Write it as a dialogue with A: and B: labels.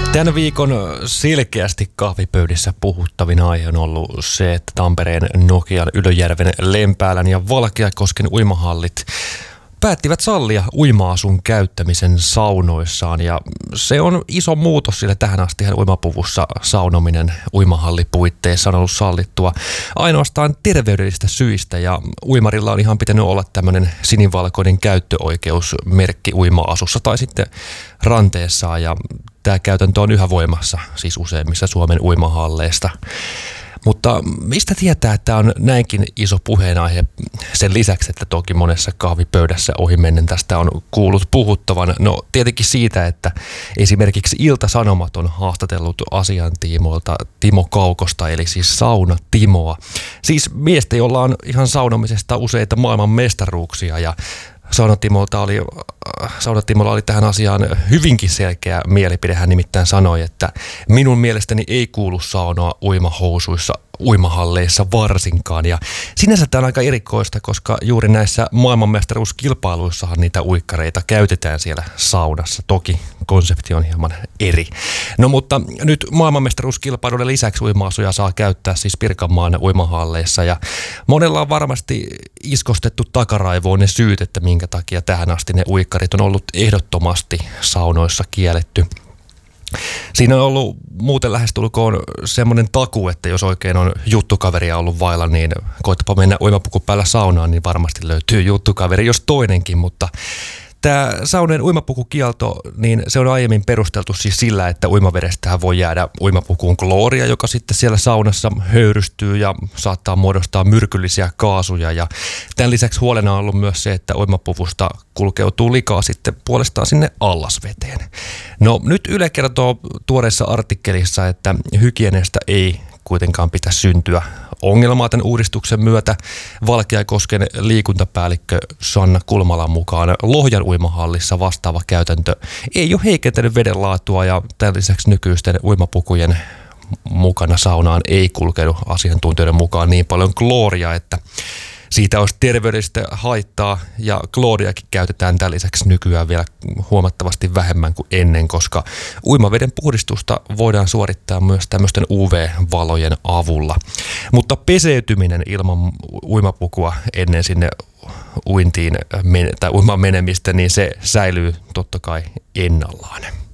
A: Tämän viikon selkeästi kahvipöydissä puhuttavin aihe on ollut se, että Tampereen Nokian, Ylöjärven, Lempäälän ja Valkeakosken uimahallit päättivät sallia uima-asun käyttämisen saunoissaan, ja se on iso muutos, sillä tähän asti uimapuvussa saunominen uimahallipuitteissa on ollut sallittua ainoastaan terveydellistä syistä, ja uimarilla on ihan pitänyt olla tämmöinen sinivalkoinen käyttöoikeusmerkki uima-asussa tai sitten ranteessaan, ja tämä käytäntö on yhä voimassa siis useimmissa Suomen uimahalleista. Mutta mistä tietää, että tämä on näinkin iso puheenaihe sen lisäksi, että toki monessa kahvipöydässä ohimennen tästä on kuullut puhuttavan? No tietenkin siitä, että esimerkiksi Ilta-Sanomat on haastatellut asian tiimoilta Timo Kaukosta, eli siis Sauna Timoa. Siis miestä, jolla on ihan saunomisesta useita maailman mestaruuksia, ja Sauna Timolla oli tähän asiaan hyvinkin selkeä mielipide. Hän nimittäin sanoi, että minun mielestäni ei kuulu saunoa uimahousuissa uimahalleissa varsinkaan. Ja sinänsä tämä on aika erikoista, koska juuri näissä maailmanmestaruuskilpailuissahan niitä uikkareita käytetään siellä saunassa. Toki konsepti on hieman eri. No mutta nyt maailmanmestaruuskilpailuiden lisäksi uima-asuja saa käyttää siis Pirkanmaan uimahalleissa. Ja monella on varmasti iskostettu takaraivoon ne syyt, että minkä takia tähän asti ne uikkarit on ollut ehdottomasti saunoissa kielletty. Siinä on ollut muuten lähestulkoon semmoinen takuu, että jos oikein on juttukaveria ollut vailla, niin koitapa mennä uimapuku päällä saunaan, niin varmasti löytyy juttukaveri, jos toinenkin, mutta tämä saunojen uimapukukielto, niin se on aiemmin perusteltu siis sillä, että uimavedestähän voi jäädä uimapukuun klooria, joka sitten siellä saunassa höyrystyy ja saattaa muodostaa myrkyllisiä kaasuja. Ja tämän lisäksi huolena on ollut myös se, että uimapuvusta kulkeutuu likaa sitten puolestaan sinne allasveteen. No nyt Yle kertoo tuoreessa artikkelissa, että hygieniasta ei kuitenkaan pitäisi syntyä ongelmaa tämän uudistuksen myötä. Valkeakosken liikuntapäällikkö Sanna Kulmalan mukaan Lohjan uimahallissa vastaava käytäntö ei ole heikentänyt veden laatua, ja tämän lisäksi nykyisten uimapukujen mukana saunaan ei kulkenut asiantuntijoiden mukaan niin paljon klooria, että siitä olisi terveydellistä haittaa, ja klooriakin käytetään tämän lisäksi nykyään vielä huomattavasti vähemmän kuin ennen, koska uimaveden puhdistusta voidaan suorittaa myös tämmöisten UV-valojen avulla. Mutta peseytyminen ilman uimapukua ennen sinne uintiin tai uimaan menemistä, niin se säilyy totta kai ennallaan.